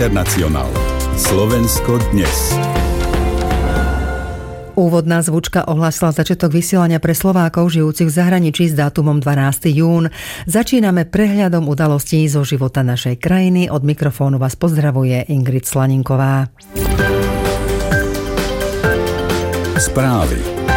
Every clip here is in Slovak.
Internacionál. Slovensko dnes. Úvodná zvučka ohlásila začiatok vysielania pre Slovákov žijúcich v zahraničí s dátumom 12. jún. Začíname prehľadom udalostí zo života našej krajiny. Od mikrofónu vás pozdravuje Ingrid Slaninková. Správy.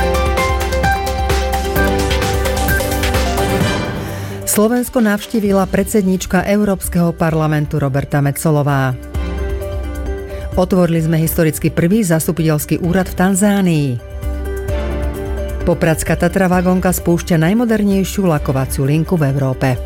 Slovensko navštívila predsedníčka Európskeho parlamentu Roberta Metsolová. Otvorili sme historicky prvý zastupiteľský úrad v Tanzánii. Popradská Tatra vagónka spúšťa najmodernejšiu lakovaciu linku v Európe.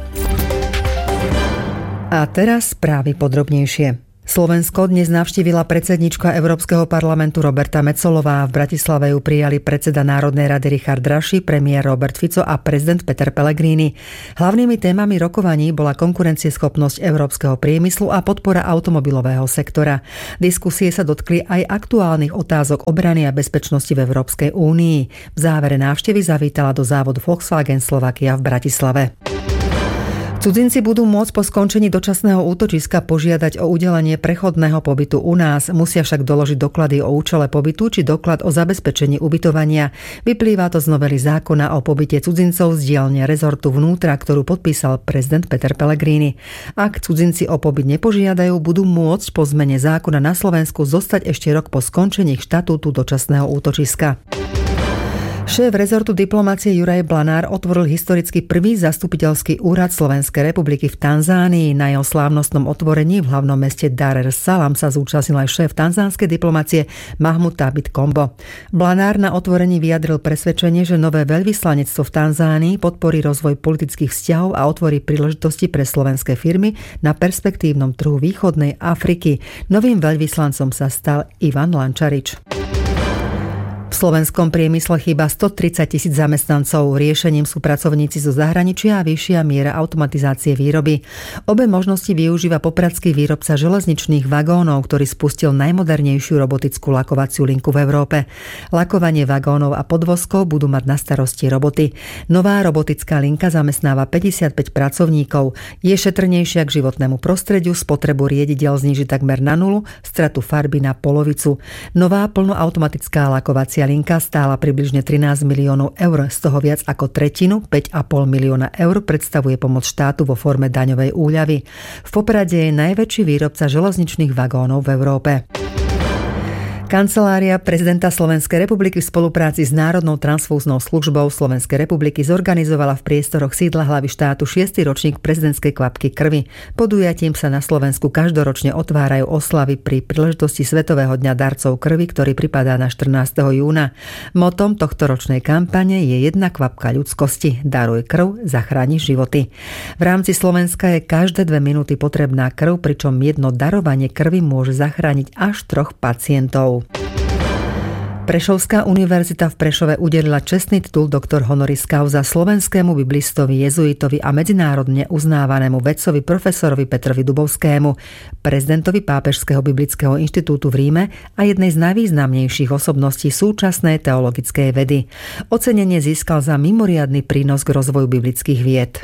A teraz správy podrobnejšie. Slovensko dnes navštívila predsedníčka Európskeho parlamentu Roberta Metsolová. V Bratislave ju prijali predseda Národnej rady Richard Raši, premiér Robert Fico a prezident Peter Pellegrini. Hlavnými témami rokovaní bola konkurencieschopnosť európskeho priemyslu a podpora automobilového sektora. Diskusie sa dotkli aj aktuálnych otázok obrany a bezpečnosti v Európskej únii. V závere návštevy zavítala do závodu Volkswagen Slovakia v Bratislave. Cudzinci budú môcť po skončení dočasného útočiska požiadať o udelenie prechodného pobytu u nás. Musia však doložiť doklady o účele pobytu či doklad o zabezpečení ubytovania. Vyplýva to z novely zákona o pobyte cudzincov z dielne rezortu vnútra, ktorú podpísal prezident Peter Pellegrini. Ak cudzinci o pobyt nepožiadajú, budú môcť po zmene zákona na Slovensku zostať ešte rok po skončení štatútu dočasného útočiska. Šéf rezortu diplomácie Juraj Blanár otvoril historicky prvý zastupiteľský úrad Slovenskej republiky v Tanzánii. Na jeho slávnostnom otvorení v hlavnom meste Dar es Salaam sa zúčastnil aj šéf tanzánskej diplomácie Mahmud Thabit Kombo. Blanár na otvorení vyjadril presvedčenie, že nové veľvyslanectvo v Tanzánii podporí rozvoj politických vzťahov a otvorí príležitosti pre slovenské firmy na perspektívnom trhu východnej Afriky. Novým veľvyslancom sa stal Ivan Lančarič. V slovenskom priemysle chýba 130 000 zamestnancov. Riešením sú pracovníci zo zahraničia a vyššia miera automatizácie výroby. Obe možnosti využíva popradský výrobca železničných vagónov, ktorý spustil najmodernejšiu robotickú lakovaciu linku v Európe. Lakovanie vagónov a podvozkov budú mať na starosti roboty. Nová robotická linka zamestnáva 55 pracovníkov. Je šetrnejšia k životnému prostrediu, spotrebu riedidel zníži takmer na nulu, stratu farby na polovicu. Nová plnoautomatická lakovacia linka stála približne 13 miliónov eur, z toho viac ako tretinu, 5,5 milióna eur, predstavuje pomoc štátu vo forme daňovej úľavy. V Poprade je najväčší výrobca železničných vagónov v Európe. Kancelária prezidenta Slovenskej republiky v spolupráci s Národnou transfúznou službou Slovenskej republiky zorganizovala v priestoroch sídla hlavy štátu 6. ročník prezidentskej kvapky krvi. Podujatím sa na Slovensku každoročne otvárajú oslavy pri príležitosti Svetového dňa darcov krvi, ktorý pripadá na 14. júna. Motom tohtoročnej kampane je jedna kvapka ľudskosti. Daruj krv, zachráni životy. V rámci Slovenska je každé 2 minúty potrebná krv, pričom jedno darovanie krvi môže zachrániť až 3 pacientov. Prešovská univerzita v Prešove udelila čestný titul doktor honoris causa slovenskému biblistovi, jezuitovi a medzinárodne uznávanému vedcovi profesorovi Petrovi Dubovskému, prezidentovi Pápežského biblického inštitútu v Ríme a jednej z najvýznamnejších osobností súčasnej teologickej vedy. Ocenenie získal za mimoriadny prínos k rozvoju biblických vied.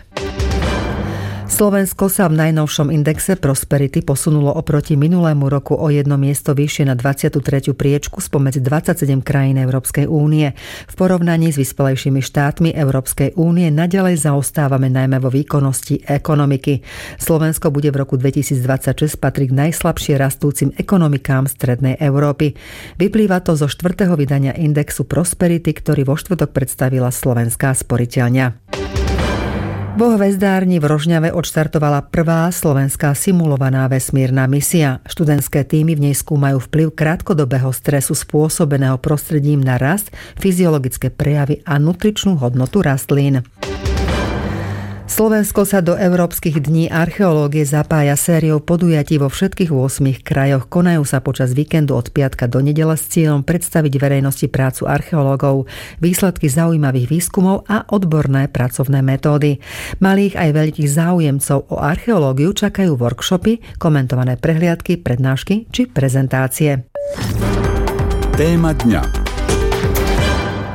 Slovensko sa v najnovšom indexe Prosperity posunulo oproti minulému roku o 1 miesto vyššie na 23. priečku spomedzi 27 krajín Európskej únie. V porovnaní s vyspelejšími štátmi Európskej únie naďalej zaostávame najmä vo výkonnosti ekonomiky. Slovensko bude v roku 2026 patriť k najslabšie rastúcim ekonomikám strednej Európy. Vyplýva to zo 4. vydania indexu Prosperity, ktorý vo štvrtok predstavila Slovenská sporiteľňa. Vo hvezdárni v Rožňave odštartovala prvá slovenská simulovaná vesmírna misia. Študentské týmy v nej skúmajú vplyv krátkodobého stresu spôsobeného prostredím na rast, fyziologické prejavy a nutričnú hodnotu rastlín. Slovensko sa do Európskych dní archeológie zapája sériou podujatí vo všetkých 8 krajoch. Konajú sa počas víkendu od piatka do nedele s cieľom predstaviť verejnosti prácu archeológov, výsledky zaujímavých výskumov a odborné pracovné metódy. Malých aj veľkých záujemcov o archeológiu čakajú workshopy, komentované prehliadky, prednášky či prezentácie. Téma dňa.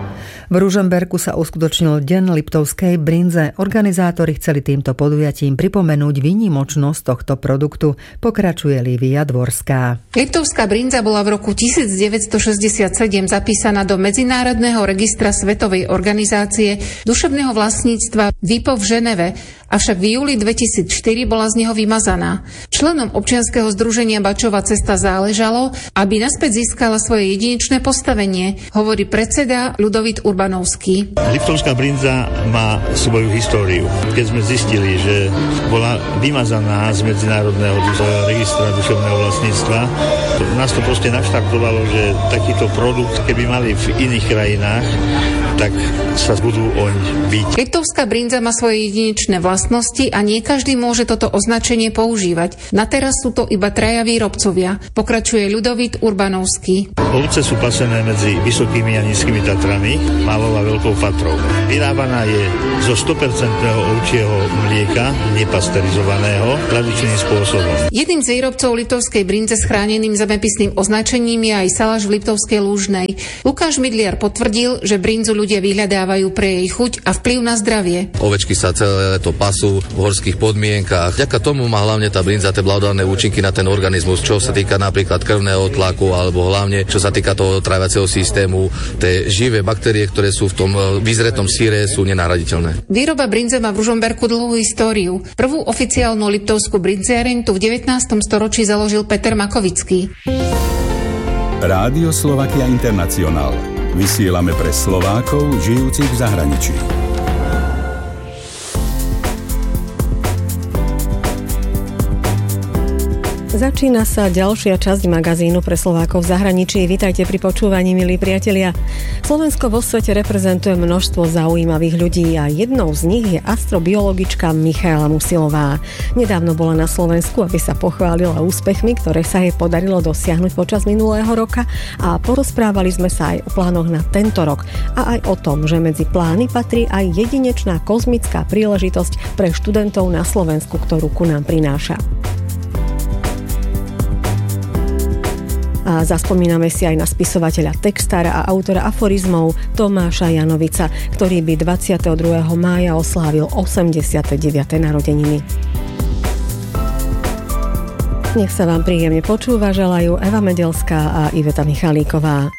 V Ružomberku sa uskutočnil Deň liptovskej brinze. Organizátori chceli týmto podujatím pripomenúť výnimočnosť tohto produktu. Pokračuje Lívia Dvorská. Liptovská brinza bola v roku 1967 zapísaná do Medzinárodného registra Svetovej organizácie duševného vlastníctva WIPO v Ženeve, avšak v júli 2004 bola z neho vymazaná. Členom občianskeho združenia Bačova cesta záležalo, aby naspäť získala svoje jedinečné postavenie, hovorí predseda Ľudovít Urbanovský. Liptovská brinza má svoju históriu. Keď sme zistili, že bola vymazaná z Medzinárodného registra duševného vlastníctva, nás to proste naštartovalo, že takýto produkt, keby mali v iných krajinách, tak sa budú oň byť. Liptovská brinza má svoje jedinečné vlastnosti a nie každý môže toto označenie používať. Na teraz sú to iba traja výrobcovia, pokračuje Ľudovít Urbanovský. Ovce sú pasené medzi Vysokými a Nízkymi Tatrami, Malou a Veľkou Fatrou. Vyrábaná je zo 100% ovčieho mlieka, nepasterizovaného, tradičným spôsobom. Jedným z výrobcov liptovskej brinze s chráneným zemepisným označením je aj saláš v Liptovskej Lúžnej. Lukáš Mydliar potvrdil, že brinzu ľudia vyhľadávajú pre jej chuť a vplyv na zdravie. Ovečky sa celé leto pasú v horských podmienkach. Vďaka tomu má hlavne tá brinza tie blahodárne účinky na ten organizmus, čo sa týka napríklad krvného tlaku alebo hlavne čo sa týka toho tráviaceho systému. Tie živé baktérie, ktoré sú v tom vyzretom síre, sú nenahraditeľné. Výroba brinze má v Ružomberku dlhú históriu. Prvú oficiálnu liptovskú brinziareň tu v 19. storočí založil Peter Makovický. Rádio Slovakia International. Vysielame pre Slovákov žijúcich v zahraničí. Začína sa ďalšia časť magazínu pre Slovákov v zahraničí. Vítajte pri počúvaní, milí priatelia. Slovensko vo svete reprezentuje množstvo zaujímavých ľudí a jednou z nich je astrobiologička Michaela Musilová. Nedávno bola na Slovensku, aby sa pochválila úspechmi, ktoré sa jej podarilo dosiahnuť počas minulého roka, a porozprávali sme sa aj o plánoch na tento rok a aj o tom, že medzi plány patrí aj jedinečná kozmická príležitosť pre študentov na Slovensku, ktorú ku nám prináša. A zaspomíname si aj na spisovateľa, textára a autora aforizmov Tomáša Janovica, ktorý by 22. mája oslávil 89. narodeniny. Nech sa vám príjemne počúva, želajú Eva Medelská a Iveta Michalíková.